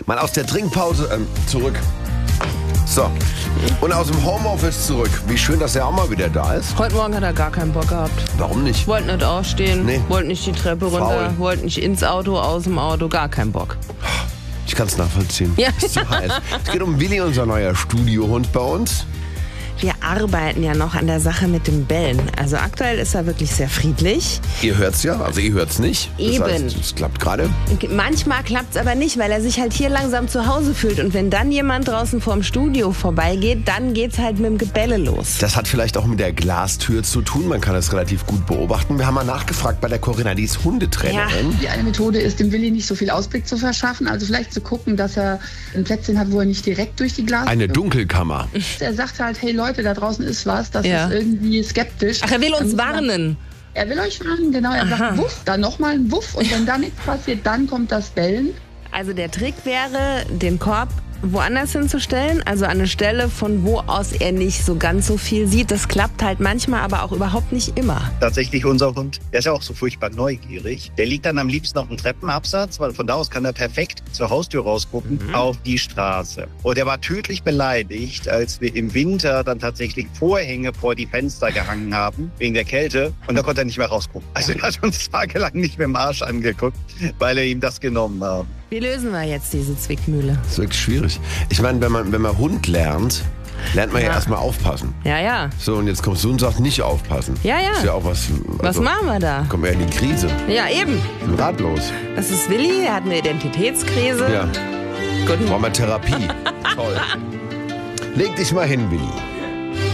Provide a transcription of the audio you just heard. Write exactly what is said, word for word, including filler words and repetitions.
Mal aus der Trinkpause ähm, zurück. So, und aus dem Homeoffice zurück. Wie schön, dass er auch mal wieder da ist. Heute Morgen hat er gar keinen Bock gehabt. Warum nicht? Wollte nicht aufstehen, Nee. wollte nicht die Treppe runter, Faul. wollte nicht ins Auto, aus dem Auto, gar keinen Bock. Ich kann es nachvollziehen. Ja. Ist zu heiß. Es geht um Willi, unser neuer Studiohund bei uns. Wir arbeiten ja noch an der Sache mit dem Bellen. Also aktuell ist er wirklich sehr friedlich. Ihr hört's ja, also ihr hört's nicht. Das Eben. heißt, es klappt gerade. Manchmal klappt's aber nicht, weil er sich halt hier langsam zu Hause fühlt. Und wenn dann jemand draußen vorm Studio vorbeigeht, dann geht's halt mit dem Gebelle los. Das hat vielleicht auch mit der Glastür zu tun. Man kann das relativ gut beobachten. Wir haben mal nachgefragt bei der Corinna, die ist Hundetrainerin. Die eine Methode ist, dem Willi nicht so viel Ausblick zu verschaffen. Also vielleicht zu gucken, dass er ein Plätzchen hat, wo er nicht direkt durch die Glastür... Eine Dunkelkammer. Er sagt halt, hey Leute, da draußen ist was. Das Ja. ist irgendwie skeptisch. Ach, er will uns Dann muss man- warnen. Er will euch warnen, genau. Er Aha. sagt Wuff, dann nochmal ein Wuff. Und wenn da nichts passiert, dann kommt das Bellen. Also der Trick wäre, den Korb woanders hinzustellen, also an eine Stelle, von wo aus er nicht so ganz so viel sieht. Das klappt halt manchmal, aber auch überhaupt nicht immer. Tatsächlich unser Hund, der ist ja auch so furchtbar neugierig. Der liegt dann am liebsten auf dem Treppenabsatz, weil von da aus kann er perfekt zur Haustür rausgucken, mhm. auf die Straße. Und er war tödlich beleidigt, als wir im Winter dann tatsächlich Vorhänge vor die Fenster gehangen haben, wegen der Kälte. Und da konnte er nicht mehr rausgucken. Also er hat uns tagelang nicht mit dem Arsch angeguckt, weil er ihm das genommen hat. Wie lösen wir jetzt diese Zwickmühle? Das ist wirklich schwierig. Ich meine, wenn man, wenn man Hund lernt, lernt man ja, Ja. erstmal aufpassen. Ja, ja. So, und jetzt kommst du und sagst, nicht aufpassen. Ja, ja. Ist ja auch was... Was also, machen wir da? Kommen wir in die Krise. Ja, eben. Ich bin ratlos. Das ist Willi, er hat eine Identitätskrise. Ja, Guten brauchen wir Therapie. Toll. Leg dich mal hin, Willi.